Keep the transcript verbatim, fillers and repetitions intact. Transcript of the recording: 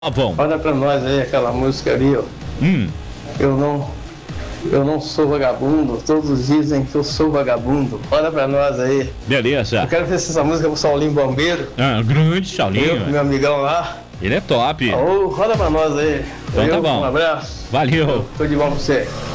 Avon. Olha pra nós aí aquela música ali, ó. Hum. Eu não, eu não sou vagabundo, todos dizem que eu sou vagabundo. Olha pra nós aí. Beleza. Eu quero ver se essa música é pro Saulinho Bombeiro. Ah, grande Eu, Saulinho. meu amigão lá. Ele é top. Ô, roda pra nós aí. Então tá Eu, bom. Um abraço. Valeu. Tudo de bom pra você.